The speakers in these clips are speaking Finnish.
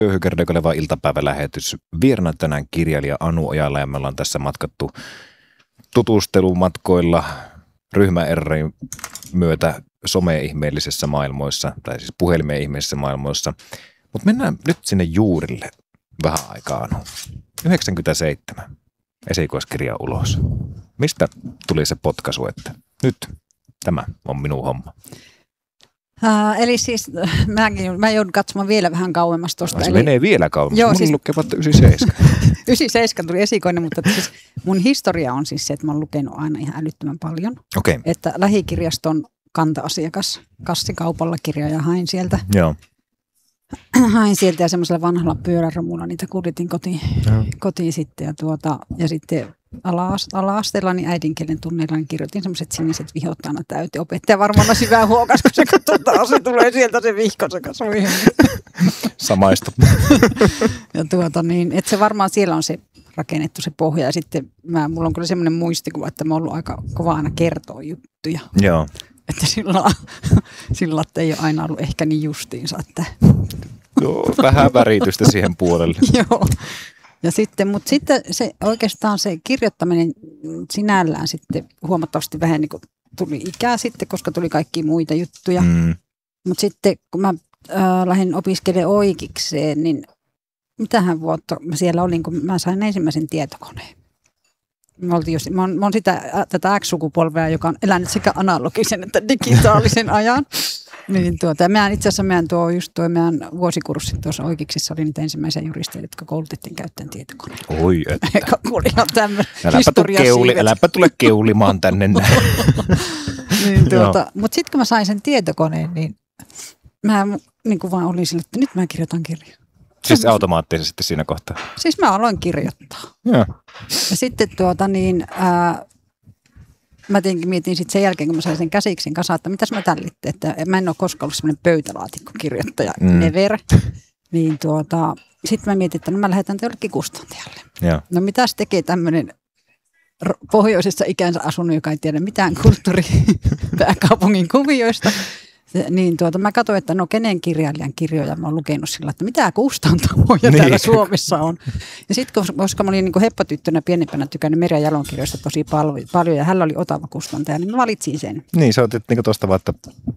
Köyhykerdokeleva iltapäivälähetys. Vieraana tänään kirjailija Anu Ojala ja me ollaan tässä matkattu tutustelumatkoilla ryhmäerrojen myötä some-ihmeellisessä maailmoissa, tai siis puhelimeen ihmeellisessä maailmoissa. Mutta mennään nyt sinne juurille vähän aikaa, Anu. 97. Esikoiskirja ulos. Mistä tuli se potkaisu, että nyt tämä on minun homma? Eli siis mä joudun katsomaan vielä vähän kauemmas tuosta. Se menee vielä kauemmas. Joo, mun siis, lukevat 97. 97 tuli esikoinen, mutta siis mun historia on siis se, että mä oon lukenut aina ihan älyttömän paljon. Okay. Että lähikirjaston kanta-asiakas kassikaupalla kirjoja hain sieltä. Joo. Hain sieltä ja semmoisella vanhalla pyöräromulla niitä kuljetin kotiin sitten. Ja sitten ala-asteella niin äidinkielen tunneilla niin kirjoitin semmoiset siniset vihot aina täyteen. Opettaja varmaan syvään huokas, kun se katsotaan, se tulee sieltä se vihko, se kasvoi. Samaista. Ja että se varmaan siellä on se rakennettu se pohja. Ja sitten mulla on kyllä semmoinen muistikuva, että mä oon ollut aika kova aina kertoa juttuja. Joo. Että sillä ei ole aina ollut ehkä niin justiinsa, että... Joo, vähän väritystä siihen puolelle. Joo. Ja mutta sitten oikeastaan se kirjoittaminen sinällään sitten huomattavasti vähän niin kuin tuli ikää sitten, koska tuli kaikkia muita juttuja. Mutta sitten kun mä lähdin opiskelemaan oikeikseen, niin mitähän vuotta mä siellä olin, kun mä sain ensimmäisen tietokoneen. Mä oon tätä X-sukupolvea, joka on elänyt sekä analogisen että digitaalisen ajan. Niin meidän vuosikurssi tuossa oikeuksissa oli niitä ensimmäisiä juristeja, jotka koulutettiin käyttäen tietokoneita. Oi, että. Kuuli ihan tämmöinen historiasiivet. Äläpä tule keulimaan tänne näin. Mutta sitten kun mä sain sen tietokoneen, niin mä niin kuin vaan olin sillä, että nyt mä kirjoitan kirjaa. Siis automaattisesti siinä kohtaa? Siis mä aloin kirjoittaa. Joo. Ja sitten mä mietin sitten sen jälkeen, kun mä sain sen käsiksin kasaan, että mitäs mä tällitte, että mä en ole koskaan ollut semmoinen pöytälaatikkokirjoittaja, never. Niin sitten mä mietin, että mä lähetän jollekin kustantajalle. Ja. No mitäs tekee tämmöinen pohjoisessa ikänsä asunut, joka ei tiedä mitään kulttuuripääkaupungin kuvioista. Niin mä katsoin, että kenen kirjailijan kirjoja mä oon lukenut sillä, että mitä kustantamoja täällä Suomessa on. Ja sitten koska mä olin niin kuin heppatyttönä pienempänä tykännyt Merja Jalon kirjoista tosi paljon ja hänellä oli Otava kustantaja, niin mä valitsin sen. Niin, sä otit niin tuosta vaan, että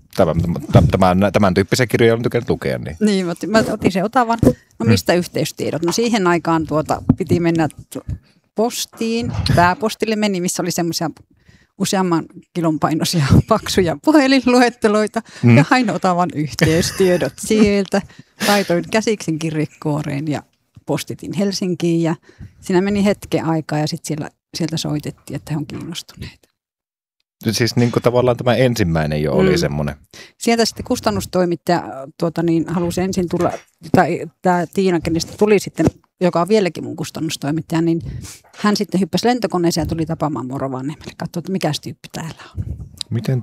tämän tyyppisiä kirjoja olen tykännyt lukea. Niin mä otin sen Otavan. No mistä yhteystiedot? No siihen aikaan piti mennä postiin, pääpostille meni, missä oli semmoisia useamman kilon painoisia paksuja puhelinluetteloita ja hain Otavan yhteystiedot sieltä. Laitoin käsiksen kirjekuoreen ja postitin Helsinkiin ja siinä meni hetken aikaa ja sitten sieltä soitettiin, että he on kiinnostuneita. Siis niin kuin tavallaan tämä ensimmäinen jo oli semmoinen. Sieltä sitten kustannustoimittaja halusi ensin tulla, tai tämä Tiina, kenestä tuli sitten, joka on vieläkin mun kustannustoimittaja, niin hän sitten hyppäsi lentokoneeseen ja tuli tapaamaan mua Rovaniemelle. Katsoi, että mikäs tyyppi täällä on. Miten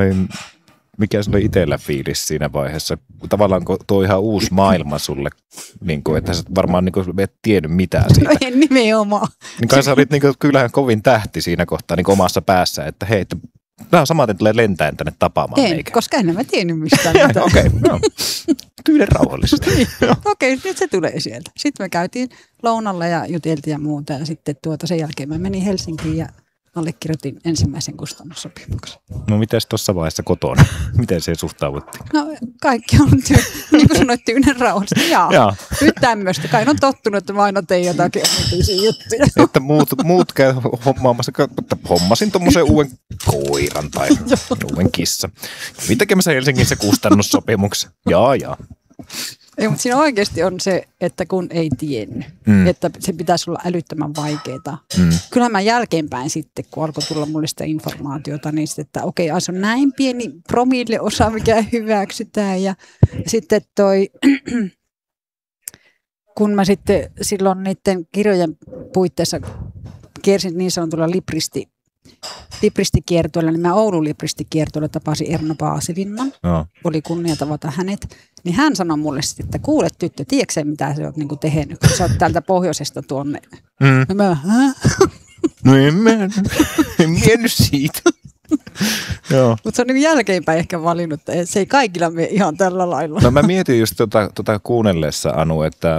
mikä se oli itsellä fiilis siinä vaiheessa? Tavallaan tuo ihan uusi maailma sulle, niin kuin, että sä varmaan niin kuin, et tiennyt mitään siitä. En nimenomaan. Niin kai sä olit niin kuin, kyllähän kovin tähti siinä kohtaa niin kuin omassa päässä, että hei, nämä samaten tulee lentäen tänne tapaamaan meikä. Koska en mä tiennyt mistään mitään. Okei, tyyden rauhallisesti. Okei, nyt se tulee sieltä. Sitten me käytiin lounalla ja juteltiin ja muuta ja sitten sen jälkeen mä menin Helsinkiin ja allekirjoitin ensimmäisen kustannussopimuksen. No mites tuossa vaiheessa kotona? Miten se suhtauduttiin? No kaikki on, niin kuin sanoit, tyynen rauhallisesti. Jaa. Nyt tämmöistä. Kai on tottunut, että mä aina tein jotakin omituisia juttuja. Että muut käy hommaamassa, että hommasin tuommoisen uuden koiran tai uuden kissa. Mitä tekemässä Helsingissä kustannussopimuksen? Jaa. Ei, mutta siinä oikeasti on se, että kun ei tiennyt, että se pitäisi olla älyttömän vaikeaa. Kyllähän mä jälkeenpäin sitten, kun alkoi tulla mulle sitä informaatiota, niin sitten, että okei, se on näin pieni promilleosa, mikä hyväksytään. Ja sitten kun mä sitten silloin niiden kirjojen puitteissa kiersin niin sanotulla libristikiertueella, niin mä Oulun libristikiertueella tapasin Erno Paasilinnan. Oli kunnia tavata hänet. Niin hän sanoi mulle sitten, että kuule tyttö, tiedätkö mitä sä oot niinku tehnyt, kun sä oot täältä pohjoisesta tuonne. No mä, No en mennyt siitä. Mutta se on niin jälkeenpäin ehkä valinnut, että se ei kaikilla mene ihan tällä lailla. No mä mietin just kuunnellessa, Anu, että